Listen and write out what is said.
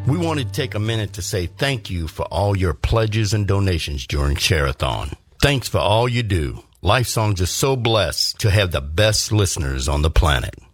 We want to take a minute to say thank you for all your pledges and donations during Share-a-thon. Thanks for all you do. Life Songs is so blessed to have the best listeners on the planet.